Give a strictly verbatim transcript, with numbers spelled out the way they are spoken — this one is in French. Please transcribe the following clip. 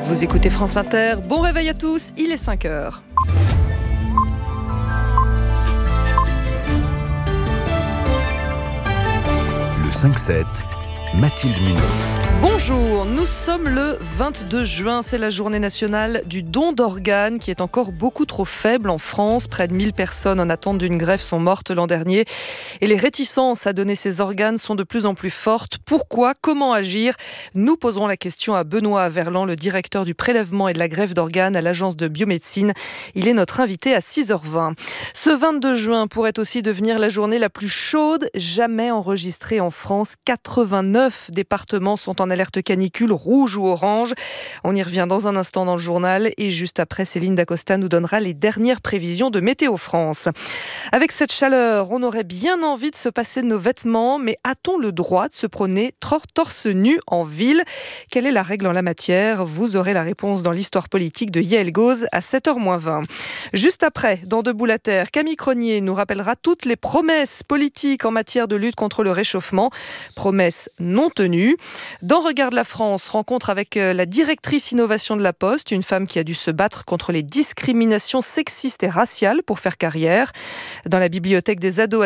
Vous écoutez France Inter, bon réveil à tous, il est cinq heures. Le cinq sept, Mathilde Munoz. Bonjour, nous sommes le vingt-deux juin, c'est la journée nationale du don d'organes qui est encore beaucoup trop faible en France. Près de mille personnes en attente d'une greffe sont mortes l'an dernier et les réticences à donner ces organes sont de plus en plus fortes. Pourquoi ? Comment agir ? Nous poserons la question à Benoît Verland, le directeur du prélèvement et de la greffe d'organes à l'agence de biomédecine. Il est notre invité à six heures vingt. Ce vingt-deux juin pourrait aussi devenir la journée la plus chaude jamais enregistrée en France. quatre-vingt-neuf départements sont en alerte canicule, rouge ou orange. On y revient dans un instant dans le journal et juste après, Céline Dacosta nous donnera les dernières prévisions de Météo France. Avec cette chaleur, on aurait bien envie de se passer de nos vêtements, mais a-t-on le droit de se promener torse nu en ville ? Quelle est la règle en la matière ? Vous aurez la réponse dans l'histoire politique de Yael Gauze à sept heures moins vingt. Juste après, dans Debout la Terre, Camille Cronier nous rappellera toutes les promesses politiques en matière de lutte contre le réchauffement. Promesses non tenues. Dans Regarde la France, rencontre avec la directrice innovation de la Poste, une femme qui a dû se battre contre les discriminations sexistes et raciales pour faire carrière. Dans la bibliothèque des ados